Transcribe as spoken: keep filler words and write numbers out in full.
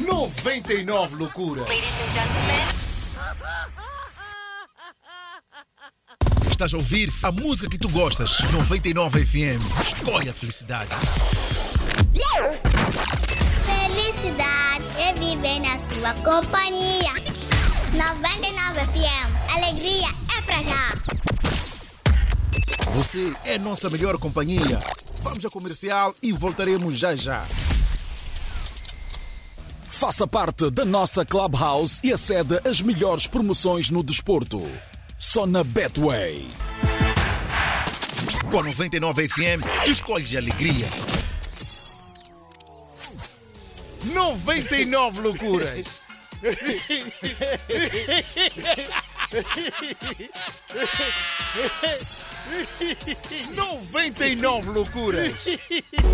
noventa e nove loucuras. Ladies and gentlemen. Estás a ouvir a música que tu gostas. noventa e nove F M. Escolhe a felicidade. Felicidade é viver na sua companhia. noventa e nove F M. Alegria é pra já. Você é nossa melhor companhia. Vamos ao comercial e voltaremos já já. Faça parte da nossa Clubhouse e acede às melhores promoções no desporto. Só na Betway. Com a noventa e nove F M, tu escolhes alegria. noventa e nove loucuras. noventa e nove loucuras.